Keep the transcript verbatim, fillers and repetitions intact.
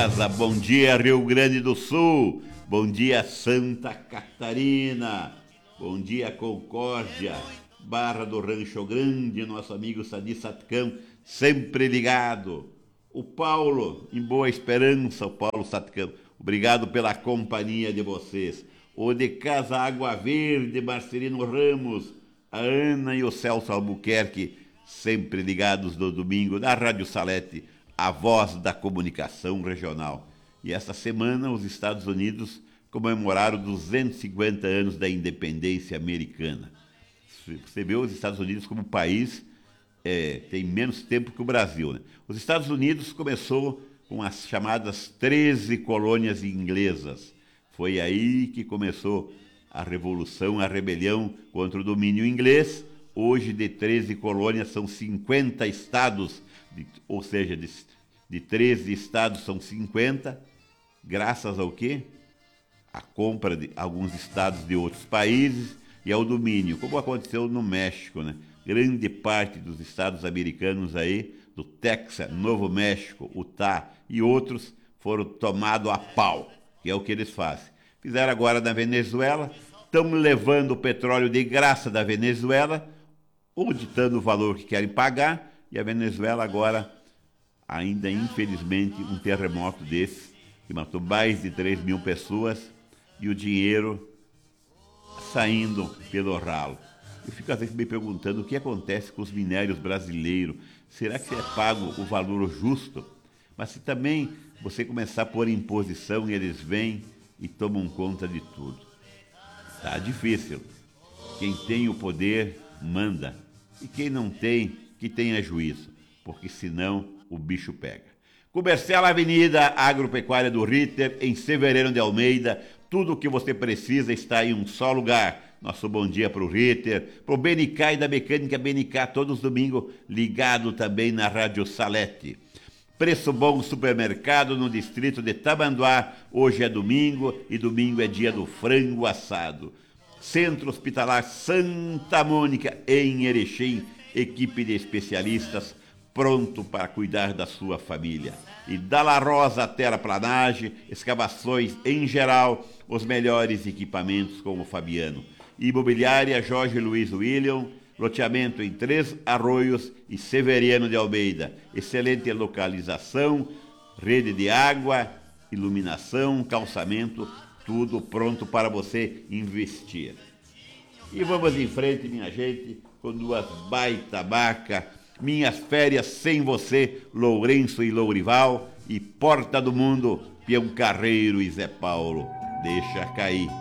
Bom dia, Rio Grande do Sul. Bom dia, Santa Catarina. Bom dia, Concórdia. Barra do Rancho Grande, nosso amigo Sadi Satcão, sempre ligado. O Paulo, em Boa Esperança, o Paulo Satcão. Obrigado pela companhia de vocês. O de Casa Água Verde, Marcelino Ramos. A Ana e o Celso Albuquerque, sempre ligados no domingo, da Rádio Salete, a voz da comunicação regional. E essa semana os Estados Unidos comemoraram duzentos e cinquenta anos da independência americana. Você vê os Estados Unidos como país, é, tem menos tempo que o Brasil, né? Os Estados Unidos começou com as chamadas treze colônias inglesas. Foi aí que começou a revolução, a rebelião contra o domínio inglês. Hoje, de treze colônias, são cinquenta estados, de, ou seja, de, de treze estados são cinquenta, graças ao quê? A compra de alguns estados de outros países e ao domínio, como aconteceu no México, né? Grande parte dos estados americanos aí, do Texas, Novo México, Utah e outros, foram tomados a pau, que é o que eles fazem. Fizeram agora na Venezuela, estão levando o petróleo de graça da Venezuela, ou ditando o valor que querem pagar, e a Venezuela agora, ainda infelizmente, um terremoto desse, que matou mais de três mil pessoas, e o dinheiro saindo pelo ralo. Eu fico às vezes me perguntando o que acontece com os minérios brasileiros. Será que é pago o valor justo? Mas se também você começar a pôr imposição, eles vêm e tomam conta de tudo. Tá difícil. Quem tem o poder, manda. E quem não tem, que tenha juízo. Porque senão o bicho pega. Comercial Avenida Agropecuária do Ritter, em Severiano de Almeida. Tudo o que você precisa está em um só lugar. Nosso bom dia para o Ritter, para o B N K e da Mecânica B N K, todos os domingos, ligado também na Rádio Salete. Preço Bom Supermercado no distrito de Tamanduá. Hoje é domingo e domingo é dia do frango assado. Centro Hospitalar Santa Mônica, em Erechim. Equipe de especialistas pronto para cuidar da sua família. E da La Rosa Terraplanagem, escavações em geral, os melhores equipamentos com o Fabiano. Imobiliária Jorge Luiz William, loteamento em Três Arroios e Severiano de Almeida. Excelente localização, rede de água, iluminação, calçamento, tudo pronto para você investir. E vamos em frente, minha gente, com duas baita vaca. Minhas férias sem você, Lourenço e Lourival. E Porta do Mundo, Peão Carreiro e Zé Paulo. Deixa cair.